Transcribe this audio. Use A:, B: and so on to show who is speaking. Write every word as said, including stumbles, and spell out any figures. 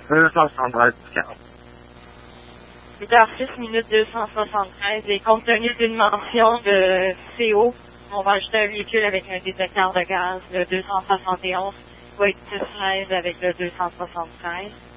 A: deux cent soixante-treize
B: huit heures six minutes deux cent soixante-treize et compte tenu d'une mention de C O, on va ajouter un véhicule avec un détecteur de gaz, le deux cent soixante et onze va être plus treize avec le deux cent soixante-treize.